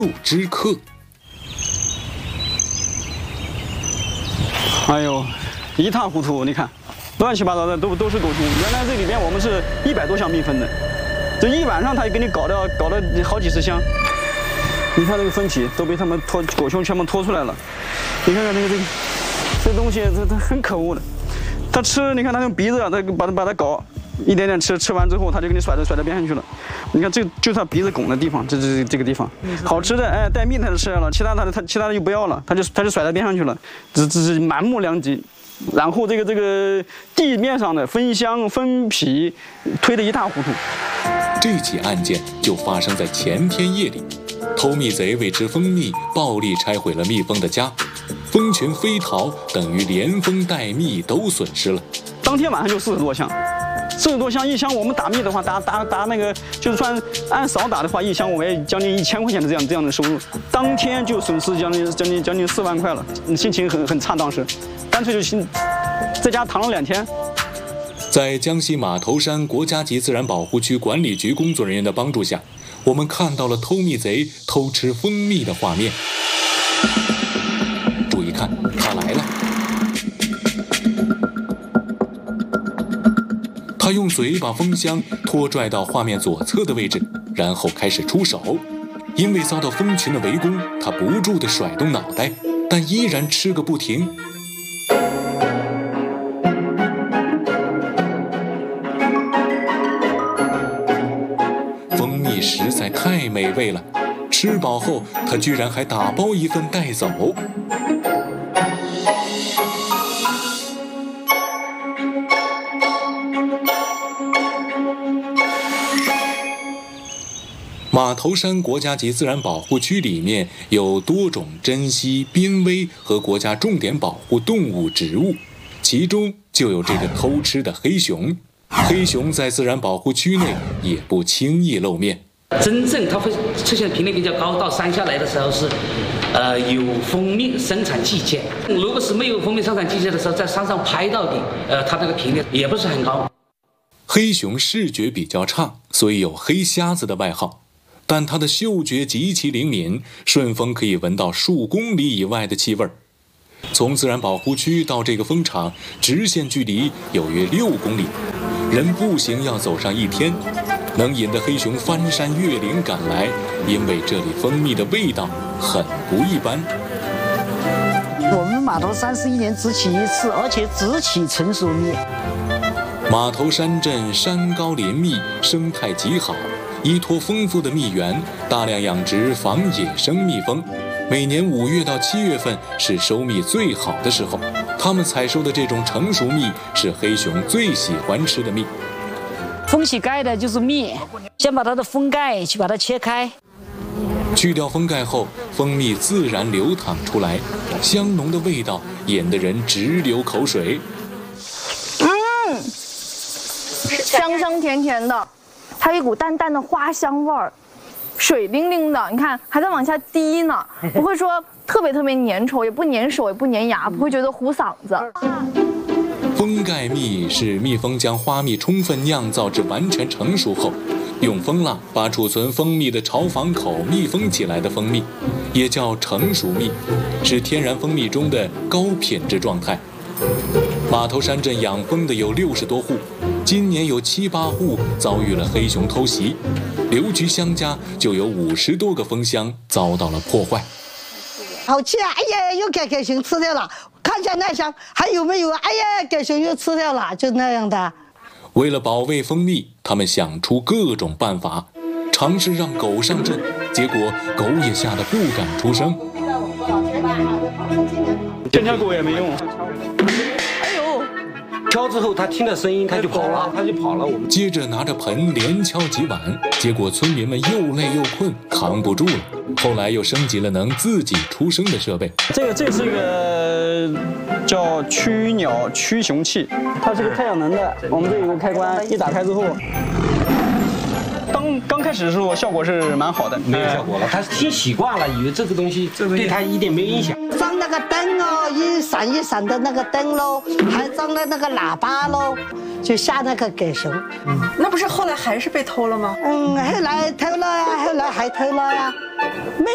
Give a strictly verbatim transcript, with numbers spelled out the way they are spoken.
不知客。 哎呦，一塌糊涂！你看，乱七八糟的都都是狗熊。原来这里边我们是一百多箱蜜蜂的，这一晚上他就给你搞掉搞了好几十箱。你看这个蜂皮都被他们拖狗熊全部拖出来了。你看看这个这个这东西，这这很可恶的。它吃，你看它用鼻子啊，它把它把它搞。一点点吃，吃完之后，它就给你甩到甩到边上去了。你看这就是它鼻子拱的地方，这这这个地方，好吃的，哎，带蜜它就吃了，其他的它其他的就不要了，它就它就甩到边上去了，这这是满目良疾。然后这个这个地面上的蜂箱、蜂皮推得一塌糊涂。 这起案件就发生在前天夜里，偷蜜贼为吃蜂蜜，暴力拆毁了蜜蜂的家，蜂群飞逃，等于连蜂带蜜都损失了。 当天晚上就四十多箱。四十多箱一箱，我们打蜜的话，打打打那个，就是算按少打的话，一箱我们也将近一千块钱的这样这样的收入，当天就损失将近将近将近四万块了，心情很很差，当时，干脆就心在家躺了两天。 在江西马头山国家级自然保护区管理局工作人员的帮助下，我们看到了偷蜜贼偷吃蜂蜜的画面。注意看，他来了。他用嘴把蜂箱拖拽到画面左侧的位置，然后开始出手。因为遭到蜂群的围攻，他不住地甩动脑袋，但依然吃个不停。蜂蜜实在太美味了，吃饱后他居然还打包一份带走。马头山国家级自然保护区里面有多种珍稀、濒危和国家重点保护动物植物，其中就有这个偷吃的黑熊。黑熊在自然保护区内也不轻易露面。 真正它会出现频率比较高，到山下来的时候是，呃，有蜂蜜生产季节。如果是没有蜂蜜生产季节的时候，在山上拍到的，呃，它那个频率也不是很高。 黑熊视觉比较差，所以有黑瞎子的外号。但它的嗅觉极其灵敏，顺风可以闻到数公里以外的气味。从自然保护区到这个蜂场，直线距离有约六公里，人步行要走上一天，能引得黑熊翻山越岭赶来，因为这里蜂蜜的味道很不一般。 我们马头山是一年只起一次，而且只起成熟蜜。 马头山镇山高林密，生态极好。依托丰富的蜜源，大量养殖仿野生蜜蜂。每年五月到七月份是收蜜最好的时候，他们采收的这种成熟蜜是黑熊最喜欢吃的蜜。 封起盖的就是蜜，先把它的封盖去把它切开， 去掉封盖后，蜂蜜自然流淌出来，香浓的味道引得人直流口水。 嗯，香香甜甜的。还有一股淡淡的花香味儿，水灵灵的，你看还在往下滴呢，不会说特别特别粘稠，也不粘手，也不粘牙，不会觉得糊嗓子。 封盖蜜是蜜蜂将花蜜充分酿造至完全成熟后，用蜂蜡把储存蜂蜜的巢房口密封起来的蜂蜜，也叫成熟蜜，是天然蜂蜜中的高品质状态。马头山镇养蜂的有六十多户，今年有七八户遭遇了黑熊偷袭，刘局乡家就有五十多个蜂箱遭到了破坏。 好气啊！哎呀，又给给熊吃掉了，看一下那箱还有没有？哎呀，给熊又吃掉了，就那样的。 为了保卫蜂蜜，他们想出各种办法，尝试让狗上阵，结果狗也吓得不敢出声。 这条狗也没用。 哎呦！敲之后，他听到声音，他就跑了，他就跑了。我们接着拿着盆连敲几碗，结果村民们又累又困，扛不住了。后来又升级了能自己出声的设备。 这个这是一个叫驱鸟驱熊器，它是个太阳能的。我们这有个开关，一打开之后。当刚开始的时候，效果是蛮好的， 没有效果了。他听习惯了，以为这个东西对他一点没有影响。 装那个灯哦，一闪一闪的那个灯喽，还装了那个喇叭喽，就吓那个狗熊。 嗯，那不是后来还是被偷了吗？ 嗯，后来偷了呀，后来还偷了呀。